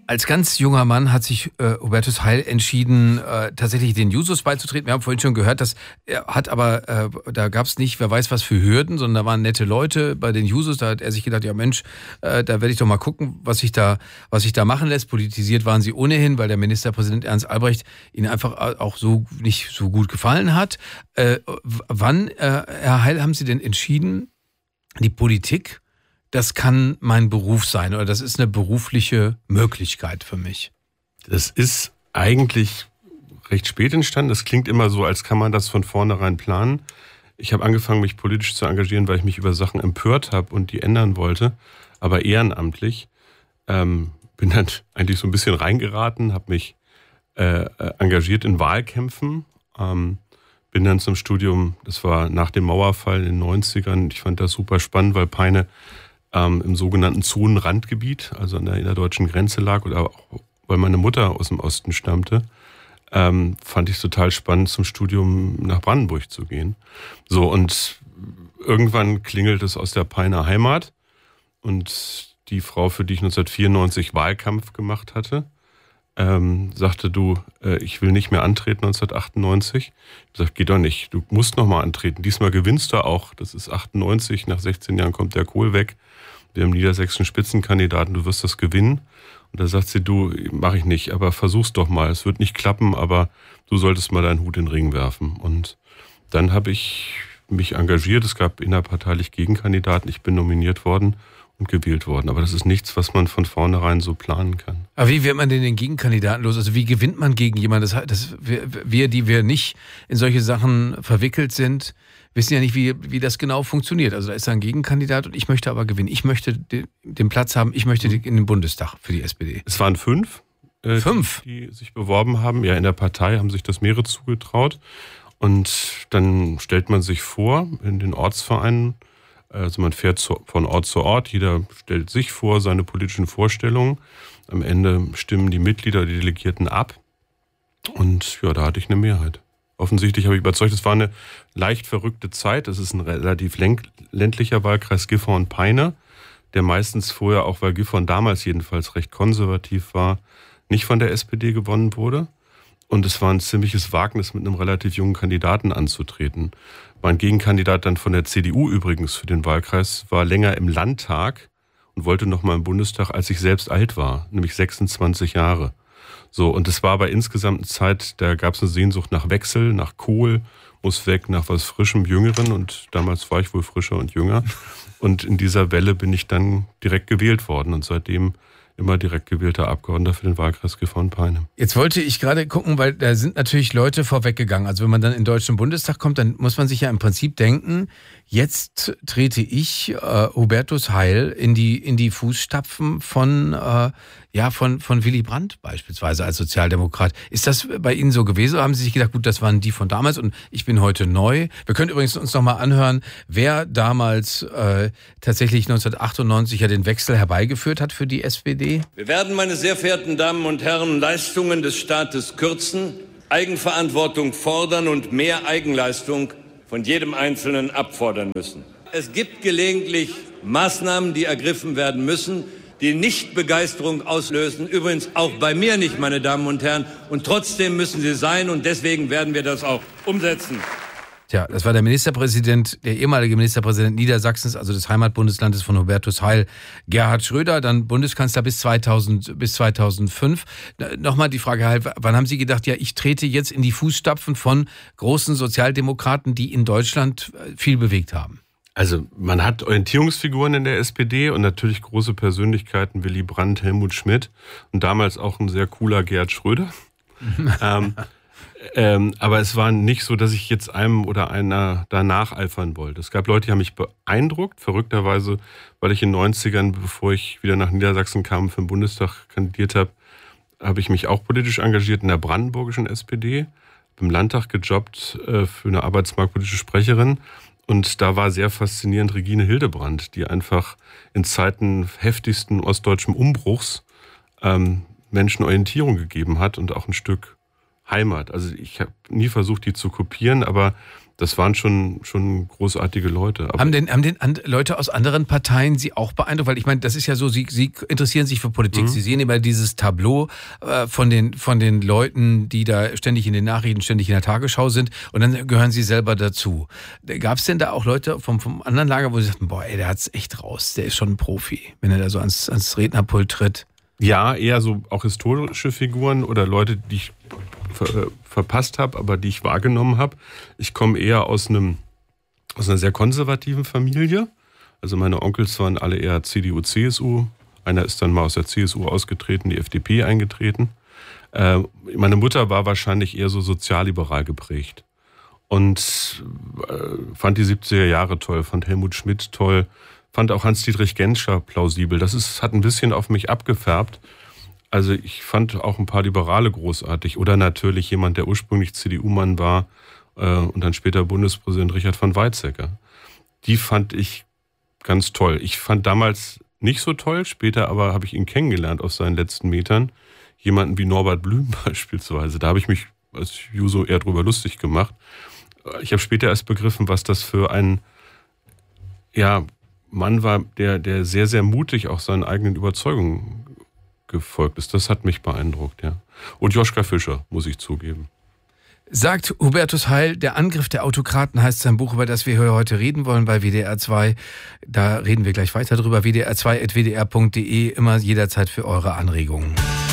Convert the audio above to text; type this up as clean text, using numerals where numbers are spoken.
Als ganz junger Mann hat sich Hubertus Heil entschieden, tatsächlich den Jusos beizutreten. Wir haben vorhin schon gehört, dass er hat aber, da gab es nicht, wer weiß was für Hürden, sondern da waren nette Leute bei den Jusos. Da hat er sich gedacht, ja Mensch, da werde ich doch mal gucken, was sich da machen lässt. Politisiert waren sie ohnehin, weil der Ministerpräsident Ernst Albrecht ihnen einfach auch so nicht so gut gefallen hat. Wann, Herr Heil, haben Sie denn entschieden, die Politik, das kann mein Beruf sein oder das ist eine berufliche Möglichkeit für mich? Das ist eigentlich recht spät entstanden. Das klingt immer so, als kann man das von vornherein planen. Ich habe angefangen, mich politisch zu engagieren, weil ich mich über Sachen empört habe und die ändern wollte, aber ehrenamtlich. Bin dann eigentlich so ein bisschen reingeraten, habe mich engagiert in Wahlkämpfen, bin dann zum Studium, das war nach dem Mauerfall in den 90ern, ich fand das super spannend, weil Peine im sogenannten Zonenrandgebiet, also an der innerdeutschen Grenze lag, oder auch, weil meine Mutter aus dem Osten stammte, fand ich es total spannend, zum Studium nach Brandenburg zu gehen. So, und irgendwann klingelt es aus der Peiner Heimat und die Frau, für die ich 1994 Wahlkampf gemacht hatte, sagte, du, ich will nicht mehr antreten 1998. Ich gesagt, geht doch nicht, du musst noch mal antreten. Diesmal gewinnst du auch. Das ist 98, nach 16 Jahren kommt der Kohl weg. Wir haben niedersächsischen Spitzenkandidaten, du wirst das gewinnen. Und da sagt sie, du, mache ich nicht, aber versuch's doch mal. Es wird nicht klappen, aber du solltest mal deinen Hut in den Ring werfen. Und dann habe ich mich engagiert. Es gab innerparteilich Gegenkandidaten. Ich bin nominiert worden und gewählt worden. Aber das ist nichts, was man von vornherein so planen kann. Aber wie wird man denn den Gegenkandidaten los? Also wie gewinnt man gegen jemanden? Wir, die wir nicht in solche Sachen verwickelt sind, wissen ja nicht, wie das genau funktioniert. Also da ist ein Gegenkandidat und ich möchte aber gewinnen. Ich möchte den Platz haben, ich möchte in den Bundestag für die SPD. Es waren 5, die sich beworben haben. Ja, in der Partei haben sich das mehrere zugetraut. Und dann stellt man sich vor in den Ortsvereinen. Also man fährt von Ort zu Ort. Jeder stellt sich vor, seine politischen Vorstellungen. Am Ende stimmen die Mitglieder, die Delegierten ab. Und ja, da hatte ich eine Mehrheit. Offensichtlich habe ich überzeugt, es war eine leicht verrückte Zeit. Es ist ein relativ ländlicher Wahlkreis Gifhorn und Peine, der meistens vorher, auch weil Gifhorn damals jedenfalls recht konservativ war, nicht von der SPD gewonnen wurde. Und es war ein ziemliches Wagnis, mit einem relativ jungen Kandidaten anzutreten. Mein Gegenkandidat dann von der CDU übrigens für den Wahlkreis war länger im Landtag und wollte noch mal im Bundestag, als ich selbst alt war, nämlich 26 Jahre. So, und es war aber insgesamt eine Zeit, da gab es eine Sehnsucht nach Wechsel, nach Kohl, muss weg, nach was Frischem, Jüngeren. Und damals war ich wohl frischer und jünger. Und in dieser Welle bin ich dann direkt gewählt worden und seitdem immer direkt gewählter Abgeordneter für den Wahlkreis Gifhorn-Peine. Jetzt wollte ich gerade gucken, weil da sind natürlich Leute vorweggegangen. Also wenn man dann in den Deutschen Bundestag kommt, dann muss man sich ja im Prinzip denken, jetzt trete ich, Hubertus Heil, in die Fußstapfen von Willy Brandt beispielsweise als Sozialdemokrat. Ist das bei Ihnen so gewesen? Oder haben Sie sich gedacht, gut, das waren die von damals und ich bin heute neu? Wir können übrigens uns noch mal anhören, wer damals tatsächlich 1998 ja den Wechsel herbeigeführt hat für die SPD. Wir werden, meine sehr verehrten Damen und Herren, Leistungen des Staates kürzen, Eigenverantwortung fordern und mehr Eigenleistung von jedem Einzelnen abfordern müssen. Es gibt gelegentlich Maßnahmen, die ergriffen werden müssen, die nicht Begeisterung auslösen. Übrigens auch bei mir nicht, meine Damen und Herren. Und trotzdem müssen sie sein und deswegen werden wir das auch umsetzen. Tja, das war der Ministerpräsident, der ehemalige Ministerpräsident Niedersachsens, also des Heimatbundeslandes von Hubertus Heil, Gerhard Schröder, dann Bundeskanzler bis 2005. Nochmal die Frage, Heil, wann haben Sie gedacht, ja, ich trete jetzt in die Fußstapfen von großen Sozialdemokraten, die in Deutschland viel bewegt haben? Also man hat Orientierungsfiguren in der SPD und natürlich große Persönlichkeiten, Willy Brandt, Helmut Schmidt und damals auch ein sehr cooler Gerhard Schröder. Aber es war nicht so, dass ich jetzt einem oder einer da nacheifern wollte. Es gab Leute, die haben mich beeindruckt, verrückterweise, weil ich in den 90ern, bevor ich wieder nach Niedersachsen kam, für den Bundestag kandidiert habe, habe ich mich auch politisch engagiert in der brandenburgischen SPD, im Landtag gejobbt für eine arbeitsmarktpolitische Sprecherin. Und da war sehr faszinierend Regine Hildebrandt, die einfach in Zeiten heftigsten ostdeutschen Umbruchs Menschen Orientierung gegeben hat und auch ein Stück Heimat. Also ich habe nie versucht, die zu kopieren, aber das waren schon großartige Leute. Aber haben denn Leute aus anderen Parteien Sie auch beeindruckt? Weil ich meine, das ist ja so, Sie interessieren sich für Politik. Sie sehen immer dieses Tableau von den Leuten, die da ständig in den Nachrichten, ständig in der Tagesschau sind, und dann gehören Sie selber dazu. Gab es denn da auch Leute vom anderen Lager, wo Sie sagten, boah, ey, der hat's echt raus, der ist schon ein Profi, wenn er da so ans Rednerpult tritt? ja, eher so auch historische Figuren oder Leute, die ich verpasst habe, aber die ich wahrgenommen habe. Ich komme eher aus einer sehr konservativen Familie. Also meine Onkels waren alle eher CDU, CSU. Einer ist dann mal aus der CSU ausgetreten, die FDP eingetreten. Meine Mutter war wahrscheinlich eher so sozialliberal geprägt und fand die 70er Jahre toll, fand Helmut Schmidt toll, fand auch Hans-Dietrich Genscher plausibel. Hat ein bisschen auf mich abgefärbt. Also ich fand auch ein paar Liberale großartig. Oder natürlich jemand, der ursprünglich CDU-Mann war und dann später Bundespräsident, Richard von Weizsäcker. Die fand ich ganz toll. Ich fand damals nicht so toll, später aber habe ich ihn kennengelernt auf seinen letzten Metern. Jemanden wie Norbert Blüm beispielsweise. Da habe ich mich als Juso eher drüber lustig gemacht. Ich habe später erst begriffen, was das für ein Mann war, der sehr, sehr mutig auch seinen eigenen Überzeugungen gefolgt ist. Das hat mich beeindruckt, ja. Und Joschka Fischer, muss ich zugeben. Sagt Hubertus Heil, der Angriff der Autokraten heißt sein Buch, über das wir heute reden wollen bei WDR 2. Da reden wir gleich weiter drüber. WDR2@wdr.de, immer jederzeit für eure Anregungen.